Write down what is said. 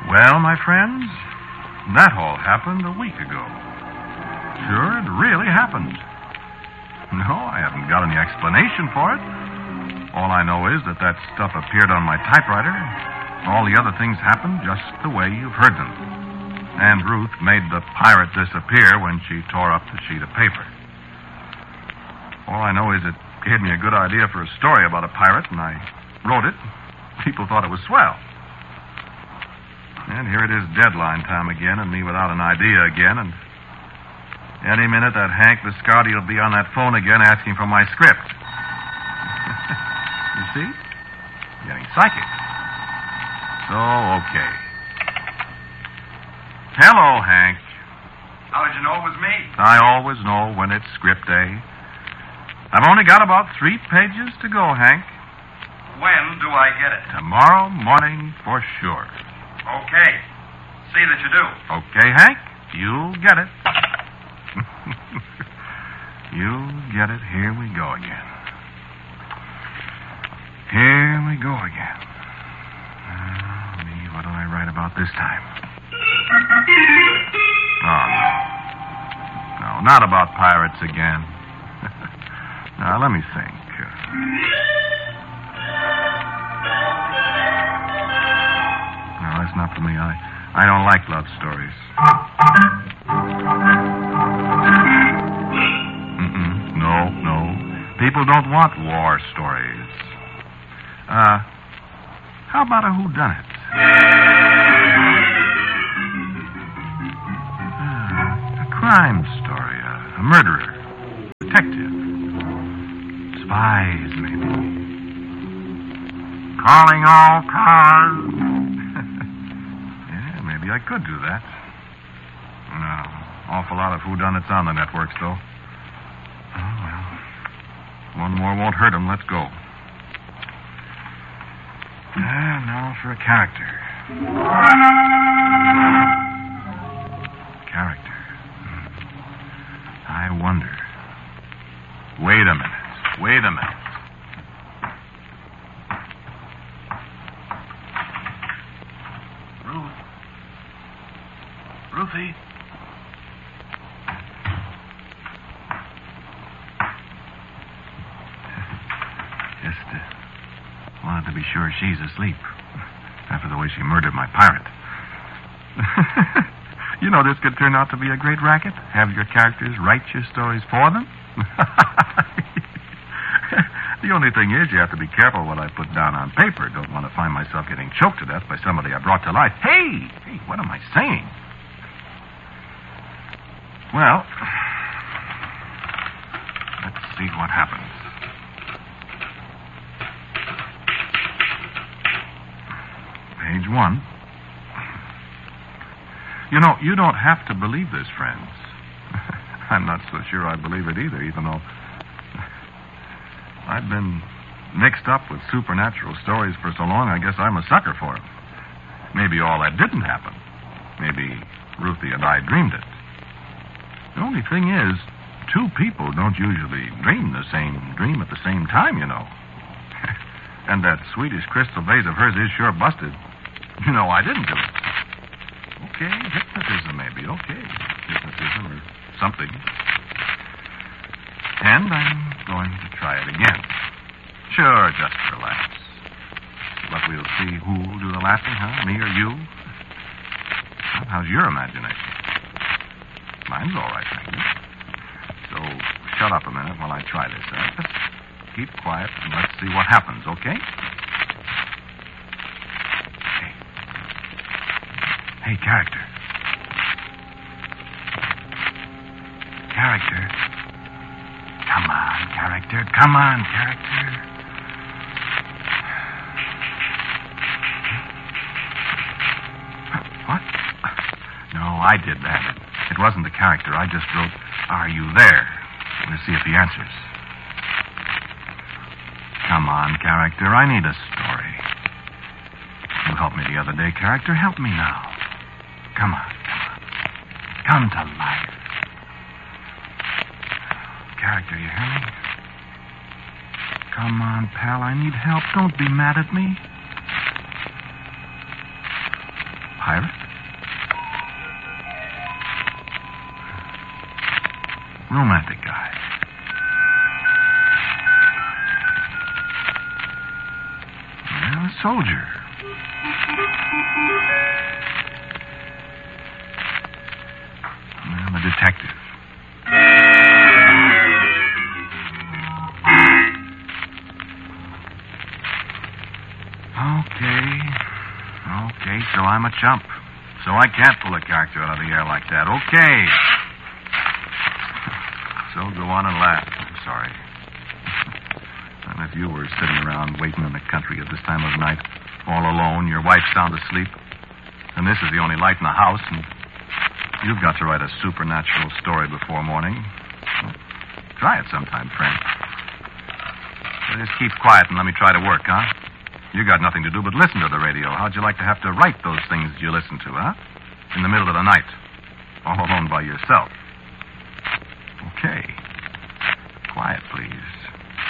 Well, my friends, that all happened a week ago. Sure, it really happened. No, I haven't got any explanation for it. All I know is that stuff appeared on my typewriter. All the other things happened just the way you've heard them. And Ruth made the pirate disappear when she tore up the sheet of paper. All I know is it gave me a good idea for a story about a pirate, and I wrote it. People thought it was swell. And here it is deadline time again, and me without an idea again, and any minute that Hank Viscardi will be on that phone again asking for my script. You see? I'm getting psychic. So, okay. Hello, Hank. How did you know it was me? I always know when it's script day. I've only got about 3 pages to go, Hank. When do I get it? Tomorrow morning for sure. Okay. See that you do. Okay, Hank. You'll get it. You'll get it. Here we go again. Here we go again. What do I write about this time? Oh, no. No, not about pirates again. Now, let me think. No, that's not for me. I don't like love stories. No. People don't want war stories. How about a whodunit? A crime story, a murderer, detective, spies, maybe. Calling all cars. Yeah, maybe I could do that. No, awful lot of whodunits on the networks, though. Oh, well. One more won't hurt them. Let's go. Now for a character. Character. I wonder. Wait a minute. Ruthie? Just wanted to be sure she's asleep after the way she murdered my pirate. You know, this could turn out to be a great racket. Have your characters write your stories for them. The only thing is, you have to be careful what I put down on paper. Don't want to find myself getting choked to death by somebody I brought to life. Hey, what am I saying? Well, let's see what happens. Page 1. You know, you don't have to believe this, friends. I'm not so sure I believe it either, even though I've been mixed up with supernatural stories for so long, I guess I'm a sucker for them. Maybe all that didn't happen. Maybe Ruthie and I dreamed it. The only thing is, 2 people don't usually dream the same dream at the same time, you know. And that Swedish crystal vase of hers is sure busted. You know, I didn't do it. Okay, hypnotism maybe, okay. Hypnotism or something. And I'm going to try it again. Sure, just relax. But we'll see who'll do the laughing, huh? Me or you? Well, how's your imagination? Mine's all right, thank you. So, shut up a minute while I try this. Just keep quiet and let's see what happens, okay? Hey, character. Character. Come on, character. Come on, character. What? No, I did that. It wasn't the character. I just wrote, "Are you there?" We'll see if he answers. Come on, character. I need a story. You helped me the other day, character. Help me now. Come on. Come to life. Character, you hear me? Come on, pal. I need help. Don't be mad at me. pirate? Romantic guy. Well, a soldier. Well, a detective. Okay, so I'm a chump. So I can't pull a character out of the air like that. Okay. So go on and laugh. I'm sorry. And if you were sitting around waiting in the country at this time of night, all alone, your wife's sound asleep, and this is the only light in the house, and you've got to write a supernatural story before morning, well, try it sometime, friend. So just keep quiet and let me try to work, huh? You got nothing to do but listen to the radio. How'd you like to have to write those things you listen to, huh? In the middle of the night. All alone by yourself. Okay.